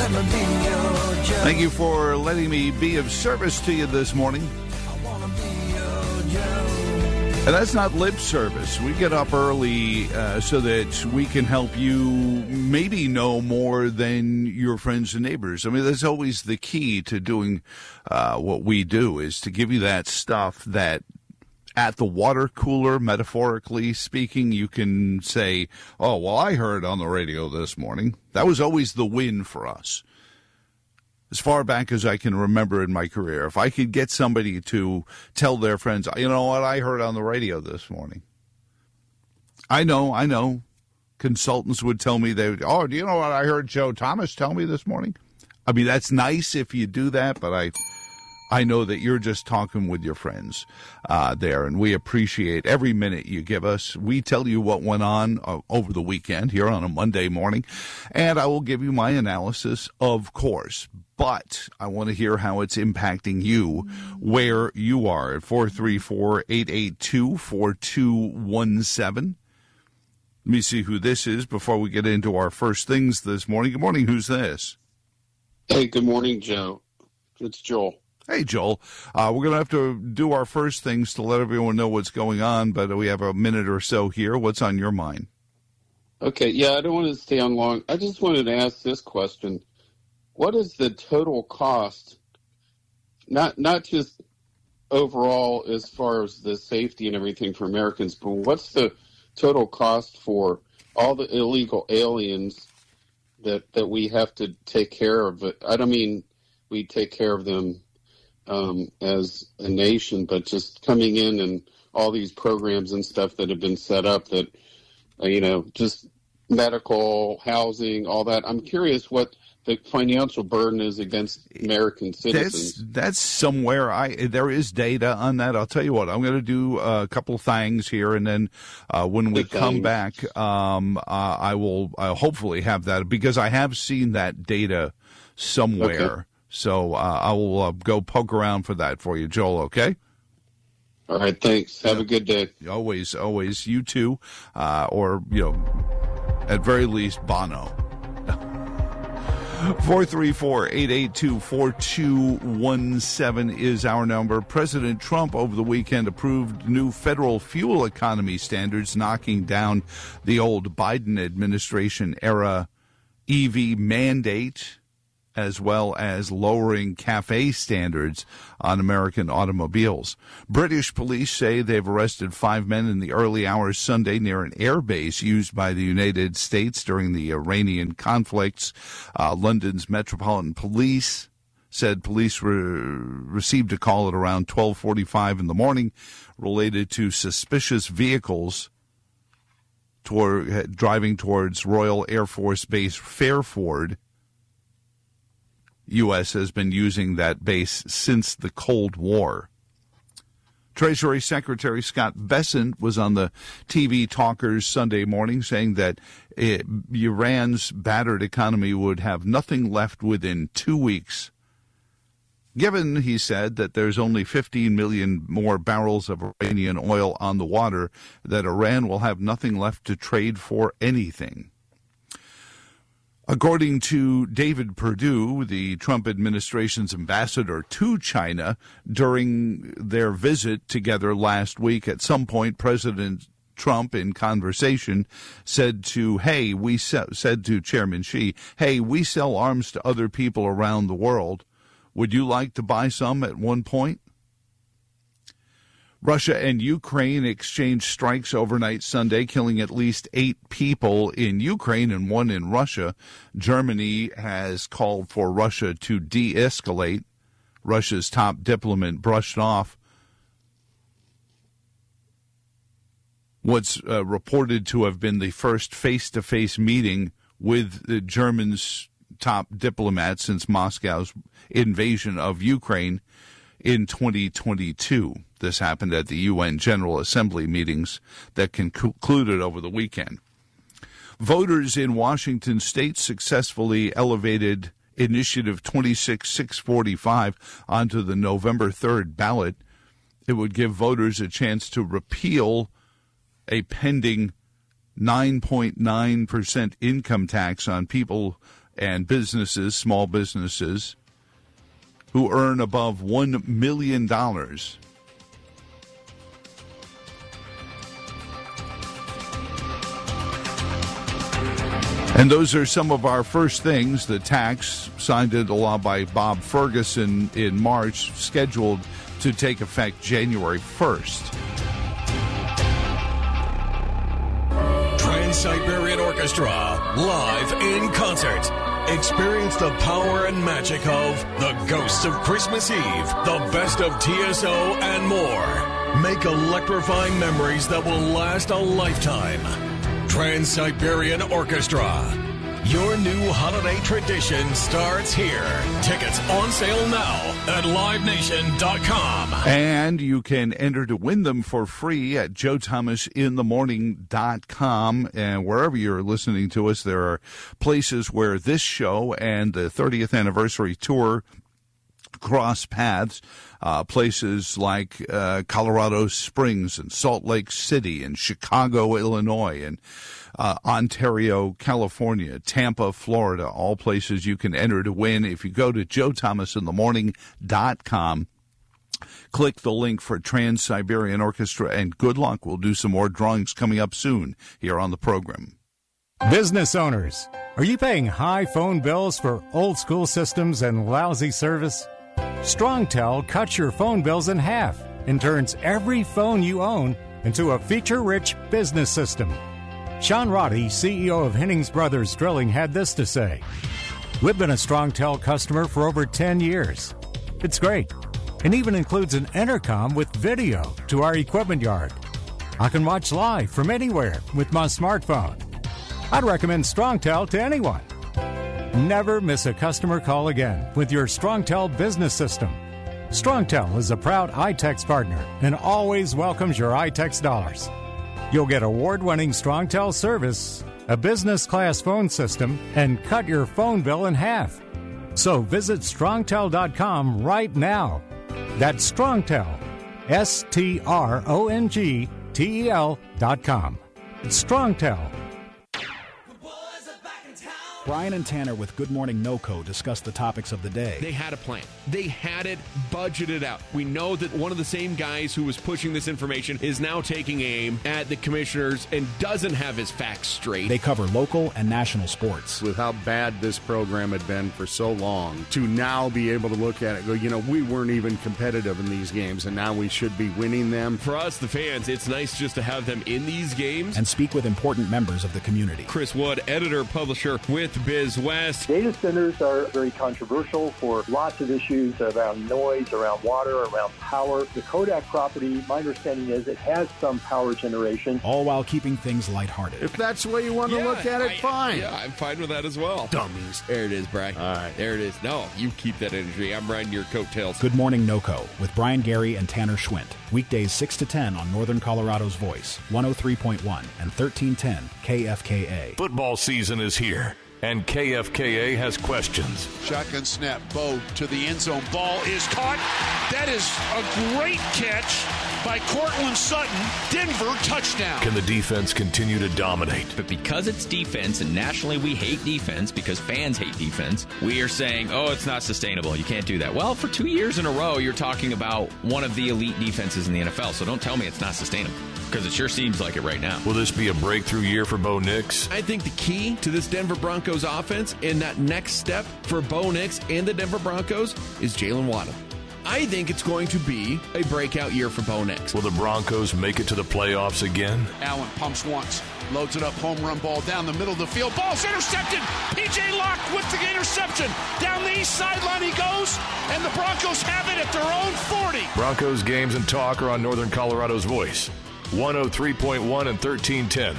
Thank you for letting me be of service to you this morning. And that's not lip service. We get up early so that we can help you maybe know more than your friends and neighbors. I mean, that's always the key to doing what we do, is to give you that stuff that at the water cooler, metaphorically speaking, you can say, oh, well, I heard on the radio this morning. That was always the win for us. As far back as I can remember in my career, if I could get somebody to tell their friends, you know what, I heard on the radio this morning. I know. Consultants would tell me, do you know what I heard Joe Thomas tell me this morning? I mean, that's nice if you do that, but I know that you're just talking with your friends there, and we appreciate every minute you give us. We tell you what went on over the weekend here on a Monday morning, and I will give you my analysis, of course. But I want to hear how it's impacting you where you are at 434-882-4217. Let me see who this is before we get into our first things this morning. Good morning. Who's this? Hey, good morning, Joe. It's Joel. Hey, Joel. We're going to have to do our first things to let everyone know what's going on, but we have a minute or so here. What's on your mind? Okay, yeah, I don't want to stay on long. I just wanted to ask this question. What is the total cost, not just overall as far as the safety and everything for Americans, but what's the total cost for all the illegal aliens that we have to take care of? I don't mean we take care of them as a nation, but just coming in and all these programs and stuff that have been set up that, just medical, housing, all that. I'm curious what the financial burden is against American citizens. That's somewhere there is data on that. I'll tell you what, I'm going to do a couple things here, and then when we come back, I'll hopefully have that, because I have seen that data somewhere. Okay. So I will go poke around for that for you, Joel, okay? All right, thanks. Have a good day. Always. You too. Or, at very least, Bono. 434-882-4217 is our number. President Trump over the weekend approved new federal fuel economy standards, knocking down the old Biden administration-era EV mandate, as well as lowering CAFE standards on American automobiles. British police say they've arrested 5 men in the early hours Sunday near an airbase used by the United States during the Iranian conflicts. London's Metropolitan Police said police received a call at around 12:45 in the morning related to suspicious vehicles driving towards Royal Air Force Base Fairford. U.S. has been using that base since the Cold War. Treasury Secretary Scott Bessent was on the TV talkers Sunday morning saying that Iran's battered economy would have nothing left within 2 weeks. Given, he said, that there's only 15 million more barrels of Iranian oil on the water, that Iran will have nothing left to trade for anything. According to David Perdue, the Trump administration's ambassador to China, during their visit together last week, at some point, President Trump, in conversation, said to Chairman Xi, "Hey, we sell arms to other people around the world. Would you like to buy some at one point?" Russia and Ukraine exchanged strikes overnight Sunday, killing at least 8 people in Ukraine and 1 in Russia. Germany has called for Russia to de-escalate. Russia's top diplomat brushed off what's reported to have been the first face-to-face meeting with the Germans' top diplomat since Moscow's invasion of Ukraine in 2022. This happened at the UN General Assembly meetings that concluded over the weekend. Voters in Washington state successfully elevated Initiative 26645 onto the November 3rd ballot. It would give voters a chance to repeal a pending 9.9% income tax on people and businesses, small businesses, who earn above $1 million. And those are some of our first things. The tax, signed into law by Bob Ferguson in March, scheduled to take effect January 1st. Trans-Siberian Orchestra, live in concert. Experience the power and magic of The Ghosts of Christmas Eve, the best of TSO, and more. Make electrifying memories that will last a lifetime. Trans-Siberian Orchestra. Your new holiday tradition starts here. Tickets on sale now at livenation.com. And you can enter to win them for free at joethomasinthemorning.com. And wherever you're listening to us, there are places where this show and the 30th anniversary tour cross paths. Places like Colorado Springs and Salt Lake City and Chicago, Illinois, and Ontario, California, Tampa, Florida, all places you can enter to win. If you go to joethomasinthemorning.com, click the link for Trans-Siberian Orchestra, and good luck. We'll do some more drawings coming up soon here on the program. Business owners, are you paying high phone bills for old school systems and lousy service? StrongTel cuts your phone bills in half and turns every phone you own into a feature-rich business system. Sean Roddy, CEO of Hennings Brothers Drilling, had this to say: "We've been a StrongTel customer for over 10 years. It's great, and even includes an intercom with video to our equipment yard. I can watch live from anywhere with my smartphone. I'd recommend StrongTel to anyone. Never miss a customer call again with your StrongTel business system. StrongTel is a proud iTex partner and always welcomes your iTex dollars. You'll get award-winning StrongTel service, a business-class phone system, and cut your phone bill in half. So visit StrongTel.com right now. That's StrongTel, StrongTel.com. It's StrongTel. Brian and Tanner with Good Morning NoCo discuss the topics of the day. They had a plan. They had it budgeted out. We know that one of the same guys who was pushing this information is now taking aim at the commissioners and doesn't have his facts straight. They cover local and national sports. With how bad this program had been for so long, to now be able to look at it and go, we weren't even competitive in these games, and now we should be winning them. For us, the fans, it's nice just to have them in these games. And speak with important members of the community. Chris Wood, editor, publisher with Biz West. Data centers are very controversial for lots of issues around noise, around water, around power. The Kodak property, my understanding is it has some power generation. All while keeping things lighthearted. If that's the way you want to look at it, fine. Yeah, I'm fine with that as well. Dummies. There it is, Brian. All right. There it is. No, you keep that energy. I'm riding your coattails. Good Morning NoCo with Brian Gary and Tanner Schwint. Weekdays 6 to 10 on Northern Colorado's Voice, 103.1 and 1310 KFKA. Football season is here, and KFKA has questions. Shotgun snap, Bo to the end zone. Ball is caught. That is a great catch by Cortland Sutton. Denver touchdown. Can the defense continue to dominate? But because it's defense, and nationally we hate defense because fans hate defense, we are saying, oh, it's not sustainable. You can't do that. Well, for 2 years in a row, you're talking about one of the elite defenses in the NFL, so don't tell me it's not sustainable, because it sure seems like it right now. Will this be a breakthrough year for Bo Nix? I think the key to this Denver Broncos offense and that next step for Bo Nix and the Denver Broncos is Jalen Waddle. I think it's going to be a breakout year for Bo Nix. Will the Broncos make it to the playoffs again? Allen pumps once, loads it up, home run ball down the middle of the field. Ball's intercepted. P.J. Locke with the interception. Down the east sideline he goes, and the Broncos have it at their own 40. Broncos games and talk are on Northern Colorado's Voice, 103.1 and 1310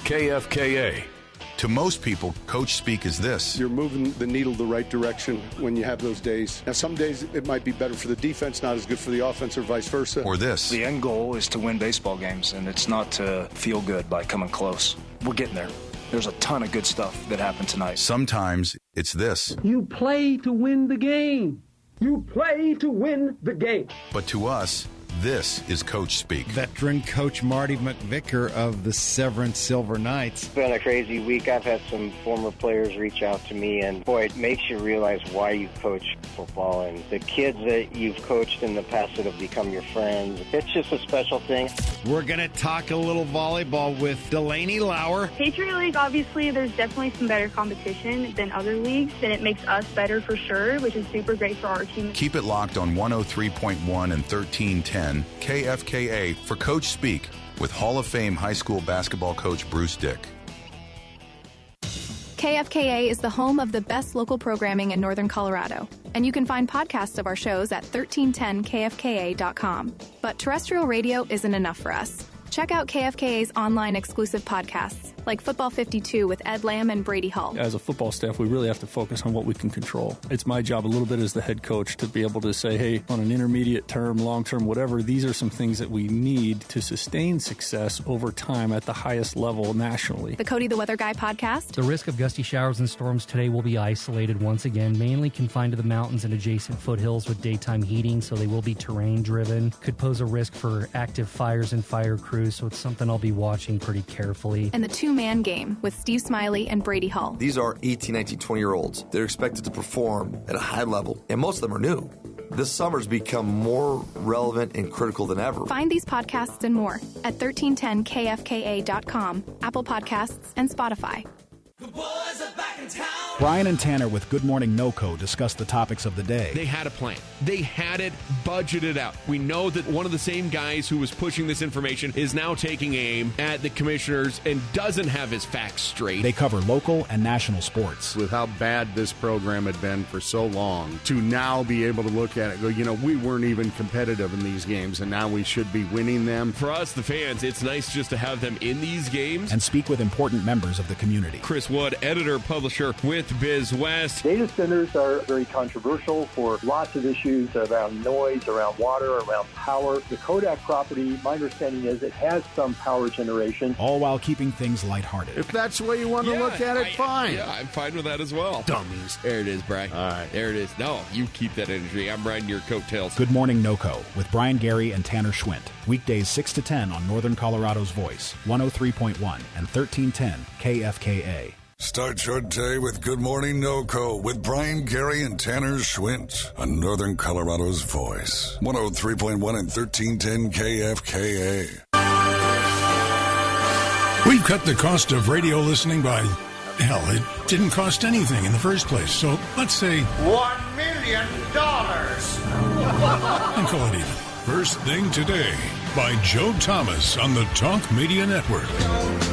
KFKA. To most people, coach speak is this. You're moving the needle the right direction when you have those days. Now, some days it might be better for the defense, not as good for the offense, or vice versa. Or this. The end goal is to win baseball games, and it's not to feel good by coming close. We're getting there. There's a ton of good stuff that happened tonight. Sometimes it's this. You play to win the game. You play to win the game. But to us, This is Coach Speak. Veteran coach Marty McVicker of the Severance Silver Knights. It's been a crazy week. I've had some former players reach out to me, and boy, it makes you realize why you coach football and the kids that you've coached in the past that have become your friends. It's just a special thing. We're going to talk a little volleyball with Delaney Lauer. Patriot League, obviously, there's definitely some better competition than other leagues, and it makes us better for sure, which is super great for our team. Keep it locked on 103.1 and 1310 KFKA for Coach Speak with Hall of Fame high school basketball coach Bruce Dick. KFKA is the home of the best local programming in Northern Colorado, and you can find podcasts of our shows at 1310kfka.com. But terrestrial radio isn't enough for us. Check out KFKA's online exclusive podcasts, like Football 52 with Ed Lamb and Brady Hall. As a football staff, we really have to focus on what we can control. It's my job a little bit as the head coach to be able to say, hey, on an intermediate term, long term, whatever, these are some things that we need to sustain success over time at the highest level nationally. The Cody the Weather Guy podcast. The risk of gusty showers and storms today will be isolated once again, mainly confined to the mountains and adjacent foothills with daytime heating, so they will be terrain driven. Could pose a risk for active fires and fire crews, so it's something I'll be watching pretty carefully. And the two-man game with Steve Smiley and Brady Hall. These are 18, 19, 20-year-olds. They're expected to perform at a high level, and most of them are new. This summer's become more relevant and critical than ever. Find these podcasts and more at 1310kfka.com, Apple Podcasts, and Spotify. The boys are back in town. Brian and Tanner with Good Morning NoCo discuss the topics of the day. They had a plan. They had it budgeted out. We know that one of the same guys who was pushing this information is now taking aim at the commissioners and doesn't have his facts straight. They cover local and national sports. With how bad this program had been for so long, to now be able to look at it and go, you know, we weren't even competitive in these games, and now we should be winning them. For us, the fans, it's nice just to have them in these games. And speak with important members of the community. Chris Wood, editor-publisher with BizWest. Data centers are very controversial for lots of issues around noise, around water, around power. The Kodak property, my understanding is it has some power generation. All while keeping things lighthearted. If that's the way you want to look at it, fine. Yeah, I'm fine with that as well. Dummies. There it is, Brian. All right. There it is. No, you keep that energy. I'm riding your coattails. Good Morning NoCo with Brian Gary and Tanner Schwint. Weekdays 6 to 10 on Northern Colorado's Voice, 103.1 and 1310 KFKA. Start your day with Good Morning NoCo with Brian Gary and Tanner Schwint on Northern Colorado's Voice, 103.1 and 1310 KFKA. We've cut the cost of radio listening by, hell, it didn't cost anything in the first place. So let's say $1 million. and call it even. First Thing Today by Joe Thomas on the Talk Media Network.